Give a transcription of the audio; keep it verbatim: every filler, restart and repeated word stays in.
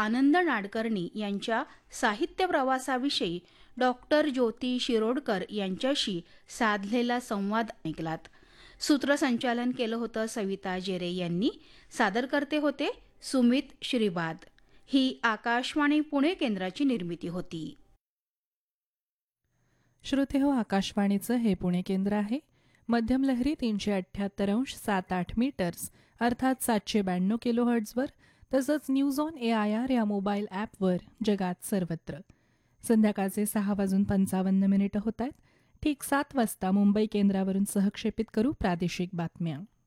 आनंद नाडकर्णी यांच्या साहित्य प्रवासाविषयी डॉक्टर ज्योती शिरोडकर यांच्याशी साधलेला संवाद ऐकलात. सूत्रसंचालन केलं होतं सविता जेरे यांनी. सादर करते होते सुमित श्रीबाद. ही आकाशवाणी पुणे केंद्राची निर्मिती होती. श्रोते हो, आकाशवाणीचं हे पुणे केंद्र आहे. मध्यम लहरी तीनशे अठ्ठ्याहत्तर अंश सात आठ मीटर्स अर्थात सातशे ब्याण्णव किलो हर्ट्झवर, तसंच news on A I R या मोबाईल ॲपवर जगात सर्वत्र. संध्याकाळचे सहा वाजून पंचावन्न मिनिटं होत आहेत. ठीक सात वाजता मुंबई केंद्रावरून सहक्षेपित करू प्रादेशिक बातम्या.